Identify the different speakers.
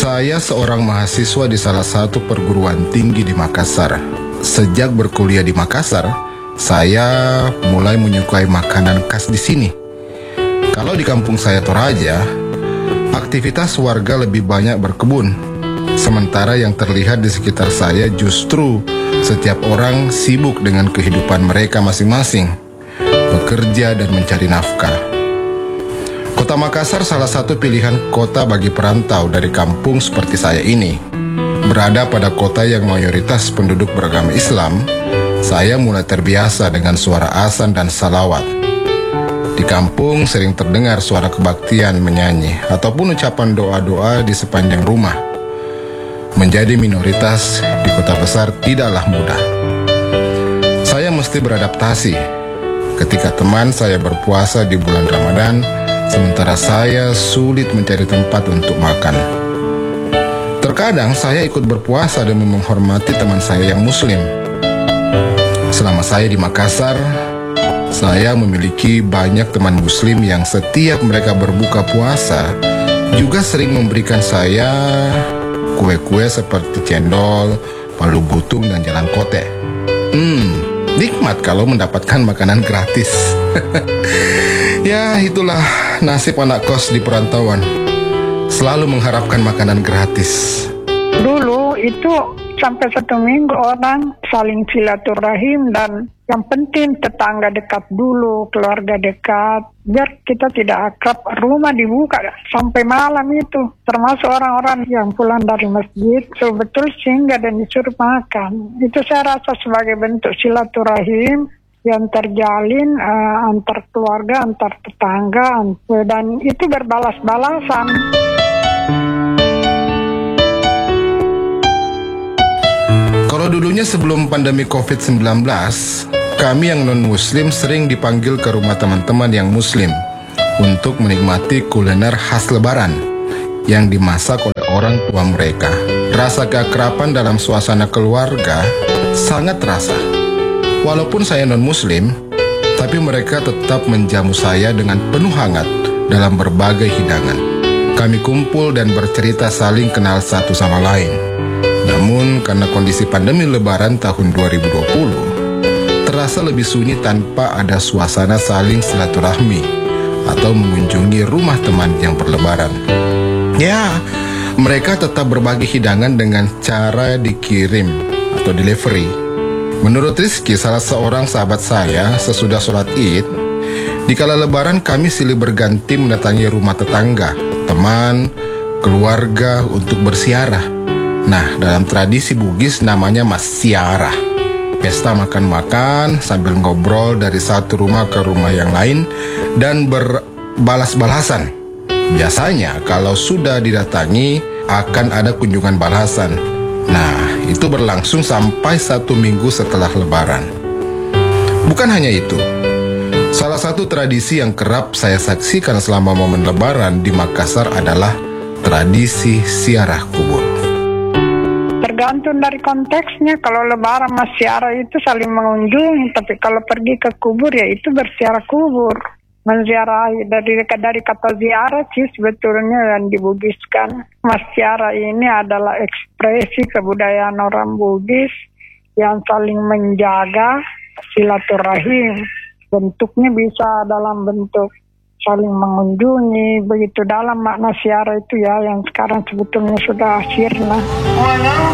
Speaker 1: Saya seorang mahasiswa di salah satu perguruan tinggi di Makassar. Sejak berkuliah di Makassar, saya mulai menyukai makanan khas di sini. Kalau di kampung saya Toraja, aktivitas warga lebih banyak berkebun. Sementara yang terlihat di sekitar saya justru setiap orang sibuk dengan kehidupan mereka masing-masing, bekerja dan mencari nafkah. Kota Makassar salah satu pilihan kota bagi perantau dari kampung seperti saya ini. Berada pada kota yang mayoritas penduduk beragama Islam, saya mulai terbiasa dengan suara azan dan salawat. Di kampung sering terdengar suara kebaktian menyanyi ataupun ucapan doa-doa di sepanjang rumah. Menjadi minoritas di kota besar tidaklah mudah. Saya mesti beradaptasi. Ketika teman saya berpuasa di bulan Ramadan, sementara saya sulit mencari tempat untuk makan. Terkadang saya ikut berpuasa demi menghormati teman saya yang muslim. Selama saya di Makassar, saya memiliki banyak teman muslim yang setiap mereka berbuka puasa juga sering memberikan saya kue-kue seperti cendol, palu butung, dan jalan kote. Nikmat kalau mendapatkan makanan gratis. Ya, itulah nasib anak kos di perantauan. Selalu mengharapkan makanan gratis.
Speaker 2: Dulu itu sampai 1 minggu orang saling silaturahim, dan yang penting tetangga dekat dulu, keluarga dekat, biar kita tidak akrab. Rumah dibuka sampai malam itu, termasuk orang-orang yang pulang dari masjid, betul singgah dan disuruh makan. Itu saya rasa sebagai bentuk silaturahim yang terjalin antar keluarga, antar tetangga, dan itu berbalas-balasan.
Speaker 1: Kalau dulunya sebelum pandemi COVID-19, kami yang non-muslim sering dipanggil ke rumah teman-teman yang muslim untuk menikmati kuliner khas lebaran yang dimasak oleh orang tua mereka. Rasa keakraban dalam suasana keluarga sangat terasa. Walaupun saya non-muslim, tapi mereka tetap menjamu saya dengan penuh hangat dalam berbagai hidangan. Kami kumpul dan bercerita saling kenal satu sama lain. Namun karena kondisi pandemi lebaran tahun 2020, terasa lebih sunyi tanpa ada suasana saling silaturahmi atau mengunjungi rumah teman yang berlebaran. Ya, mereka tetap berbagi hidangan dengan cara dikirim atau delivery. Menurut Rizky, salah seorang sahabat saya, sesudah sholat Id, di kala lebaran kami silih berganti mendatangi rumah tetangga, teman, keluarga untuk bersiarah. Nah, dalam tradisi Bugis namanya masyarah. Pesta makan-makan sambil ngobrol dari satu rumah ke rumah yang lain dan berbalas-balasan. Biasanya kalau sudah didatangi akan ada kunjungan balasan. Nah, itu berlangsung sampai 1 minggu setelah lebaran. Bukan hanya itu, salah satu tradisi yang kerap saya saksikan selama momen lebaran di Makassar adalah tradisi ziarah kubur.
Speaker 2: Tergantung dari konteksnya. Kalau lebaran ziarah itu saling mengunjungi, tapi kalau pergi ke kubur ya itu berziarah kubur. Menziarahi dari kata ziarah sih sebetulnya yang dibugiskan. Ziarah ini adalah ekspresi kebudayaan orang Bugis yang saling menjaga silaturahim. Bentuknya bisa dalam bentuk saling mengunjungi, begitu dalam makna ziarah itu ya, yang sekarang sebetulnya sudah sirna.